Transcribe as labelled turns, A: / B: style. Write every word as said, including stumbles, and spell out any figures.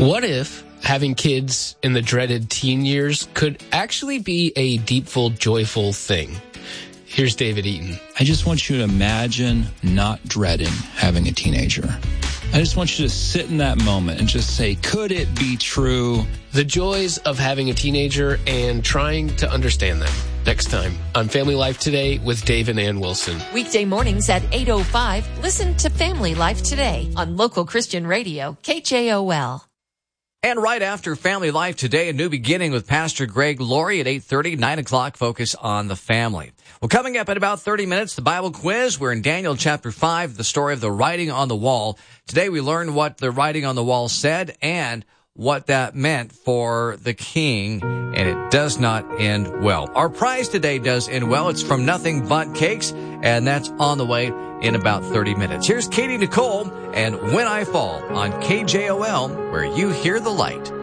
A: What if having kids in the dreaded teen years could actually be a deepful, joyful thing? Here's David Eaton.
B: I just want you to imagine not dreading having a teenager. I just want you to sit in that moment and just say, could it be true?
A: The joys of having a teenager and trying to understand them. Next time on Family Life Today with Dave and Ann Wilson.
C: Weekday mornings at eight oh five, listen to Family Life Today on local Christian radio, K J O L.
D: And right after Family Life Today, a new beginning with Pastor Greg Laurie at eight thirty, nine o'clock, focus on the family. Well, coming up in about thirty minutes, the Bible quiz. We're in Daniel chapter five, the story of the writing on the wall. Today we learned what the writing on the wall said and what that meant for the king, and it does not end well. Our prize today does end well. It's from Nothing But Cakes, and that's on the way in about thirty minutes. Here's Katie Nicole and When I Fall on K J O L, where you hear the light.